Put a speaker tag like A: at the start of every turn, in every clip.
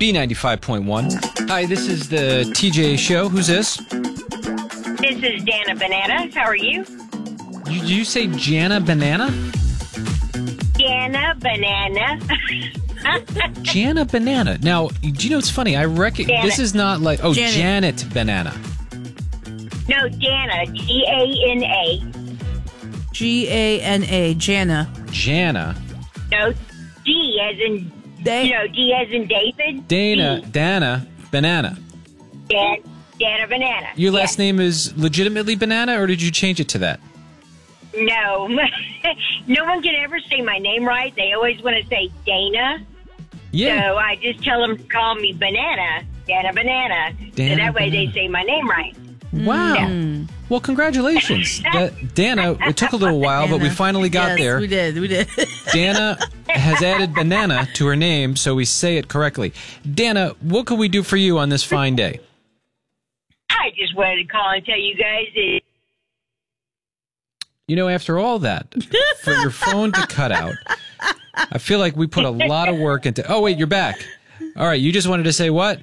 A: B95.1. Hi, this is the TJ Show. Who's this?
B: This is Dana Banana. How are you?
A: Did you say Jana Banana?
B: Dana Banana.
A: Jana Banana. Now, do you know what's funny? I reckon this is not like... Oh, Janet Banana.
B: No, Dana. G-A-N-A.
C: G-A-N-A. Jana.
A: Jana.
B: No, D as in... D as in David.
A: Dana Banana.
B: Dana Banana.
A: Your last name is legitimately Banana, or did you change it to that?
B: No. No one can ever say my name right. They always want to say Dana.
A: Yeah.
B: So I just tell them to call me Banana. Dana Banana. So that way they say my name right.
A: Wow.
B: Yeah.
A: Well, congratulations. Dana, it took a little while, but we finally got there.
C: We did.
A: Dana has added banana to her name, so we say it correctly. Dana, what can we do for you on this fine day?
B: I just wanted to call and tell you guys that...
A: You know, after all that, for your phone to cut out, I feel like we put a lot of work into... Oh, wait, you're back. All right, you just wanted to say what?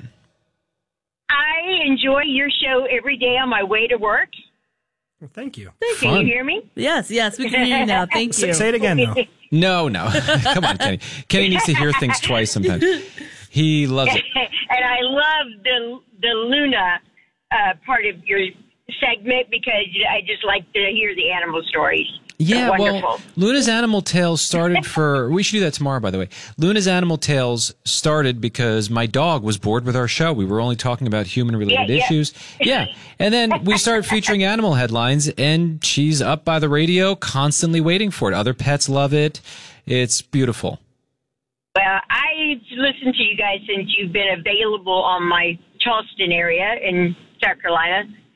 B: I enjoy your show every day on my way to work.
D: Well, thank you.
B: Can you hear me?
C: Yes, we can hear you now. Thank you.
D: Say it again, though.
A: No. Come on, Kenny. Kenny needs to hear things twice sometimes. He loves it.
B: And I love the Luna part of your segment because I just like to hear the animal stories.
A: Yeah,
B: well,
A: Luna's Animal Tales started for... We should do that tomorrow, by the way. Luna's Animal Tales started because my dog was bored with our show. We were only talking about human-related issues. Yeah, and then we started featuring animal headlines, and she's up by the radio constantly waiting for it. Other pets love it. It's beautiful.
B: Well, I've listened to you guys since you've been available on my Charleston area in South Carolina.